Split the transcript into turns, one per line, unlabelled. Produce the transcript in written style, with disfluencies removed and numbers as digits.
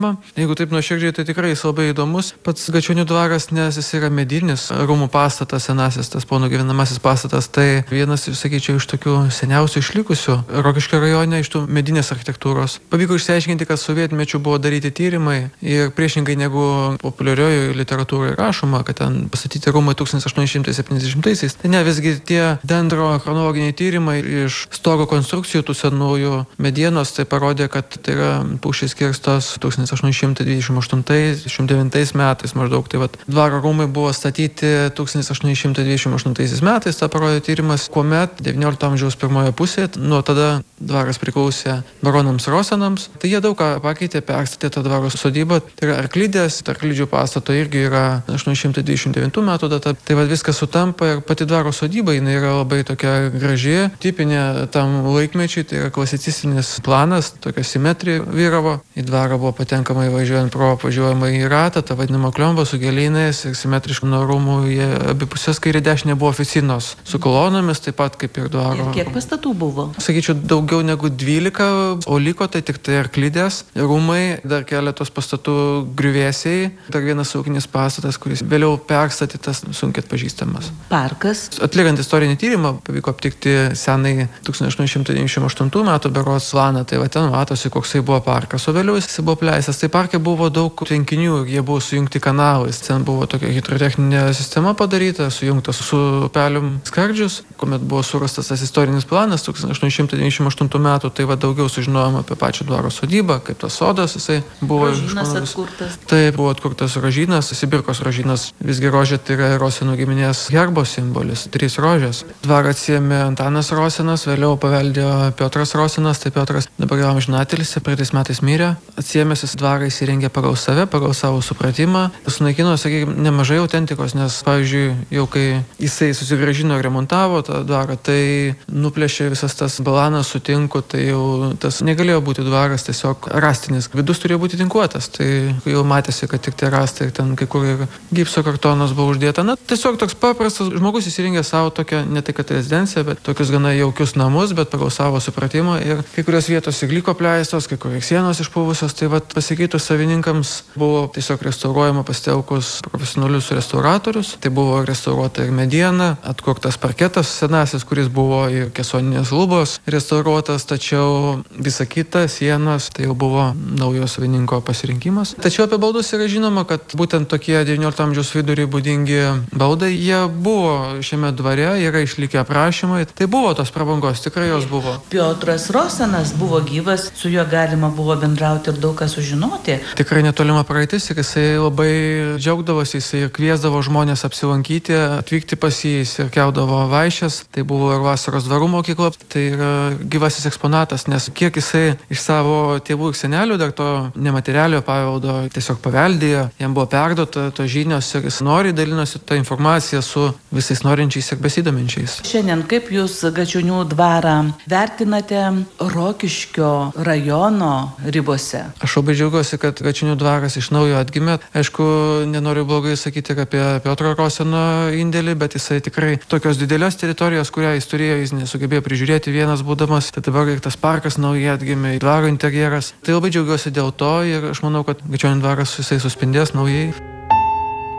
Jeigu taip nuoširdžiai, tai tikrai jis labai įdomus. Pats Gačionių dvaras, nes jis yra medinis rūmų pastatas, senasis, tas pono gyvenamasis pastatas, tai vienas, sakyčiau, iš tokių seniausių išlikusių Rokiškio rajone iš tų medinės architektūros. Pavyko išsiaiškinti, kad sovietmečiu buvo daryti tyrimai ir priešingai negu populiariojoje literatūroje rašoma, kad ten pastatyti rūmai 1870-aisiais. Tai ne, visgi tie dendrochronologiniai tyrimai iš stogo konstrukcijų tų senųjų medienos tai parodė, kad tai yra pušys kirstos 1828-19 metais maždaug. Tai vat, dvaro rūmai buvo statyti 1828 metais, tą parodė tyrimas, kuomet 19 amžiaus pirmoje pusėje, nuo tada dvaras priklausė baronams Rosenams. Tai jie daug ką pakeitė, perstatė tą dvaro sodybą. Tai yra Arklidės, Arklidžių pastato irgi yra 829 metų data. Tai vat, viskas sutampa ir pati dvaro sodyba, jinai yra labai tokia graži, tipinė tam laikmečiui, tai yra klasicistinis planas, tokia simetrija vyravo. Į dvarą buvo patenkama įvažiuojant pro apvažiuojamą į ratą, tą vadinamą kliomba su gėlynais ir simetriškai nuo rūmų jie abi pusės kairė dešinė buvo oficinos su kolonomis, taip pat kaip ir dvaro.
Ir kiek pastatų buvo?
Sakyčiau, daugiau negu 12, o liko tai tik tai Arklidės rūmai, dar keletos pastatų griuvėsiai, dar vienas ūkinis pastatas, kuris vėliau perstatytas, sunkiai atpažįstamas.
Parkas?
Atliekant istorinį tyrimą, pavyko aptikti senai 1898 metų berods planą, tai va ten matosi, koksai buvo parkas, o vėliau jis buvo pleistas. Tai parke buvo daug tvenkinių ir jie buvo sujungti kanalais. Ten buvo tokia hidrotechninė sistema padaryta, sujungtas su upelium Skardžius, kuomet buvo surastas tas istorinis planas 1898 metų, tai va daugiau sužinojom apie pačią dvaro sodybą, kaip tas sodas, jisai buvo
rožynas atkurtas.
Tai buvo atkurtas rožynas, Sibirkos rožynas. Visgi rožė tai yra Rosenų giminės herbo simbolis, 3 rožės. Dvarą atsiėmė Antanas Rosenas, vėliau paveldėjo Piotras Rosenas, tai Piotras dabar jau amžinatilsį, praeitais metais mirė. Atsiėmęs dvarą įsirengė pagal save, pagal savo supratimą. Sunaikino, sakykime, nemažai autentikos, nes, pavyzdžiui, jau kai jisai susigrąžino ir remontavo tą dvarą, tai nuplėšė visas tas balanas, sutinku, tai jau tas negalėjo būti dvaras, tiesiog rastinis. Vidus turėjo būti tinkuotas, tai jau matėsi, kad tik tie rastai, ten kai kur ir gipso kartonas buvo uždėta. Na, tiesiog toks paprastas žmogus įsirengė savo tokią, ne tai kad rezidenciją, bet tokius gana jaukius namus, bet pagal savo supratimą. Ir kai kurios vietos liko pleistos, kai kurios sienos išpuvusios, tai vat pasikeitus savininkams buvo tiesiog restauruojama pasitelkus profesionalius restauratorius. Tai buvo restauruota ir mediena, atkurtas parketas senasis, kuris buvo ir kesoninės lubos restauruotas, tačiau visa kita sienos tai jau buvo naujo savininko pasirinkimas. Tačiau apie baldus yra žinoma, kad būtent tokie 19 amžiaus vidurį būdingi baldai, jie buvo šiame dvare, yra išlikę aprašymai. Tai buvo tos prabangos, tikrai jos buvo.
Piotras Rosenas buvo gyvas, su juo galima buvo bendrauti ir daug ką sužinoti.
Tikrai netolima praeitis ir jisai labai džiaugdavosi, jisai kviesdavo žmonės apsilankyti, atvykti pas jį, jis ir keldavo vaišes. Tai buvo ir vasaros dvarų mokykla, tai yra gyvasis eksponatas, nes kiek jisai iš savo tėvų ir senelių dar to nematerialio paveldo tiesiog paveldėjo, jam buvo perduota to žinios ir jis nori dalinosi tą informaciją su visais norinčiais ir besidominčiais.
Šiandien kaip jūs Gačionių dvarą vertinate Rokiškio rajono ribose?
Aš labai džiaugiuosi, kad Gačionių dvaras iš naujo atgimė. Aišku, nenoriu blogai sakyti apie Piotro Roseno indėlį, bet jisai tikrai tokios didelės teritorijos, kurią jis turėjo, jis nesugebėjo prižiūrėti vienas būdamas. Tai dabar ir tas parkas naujai atgimė, dvaro interjeras. Tai labai džiaugiuosi dėl to ir aš manau, kad Gačionių dvaras jisai suspindės naujai.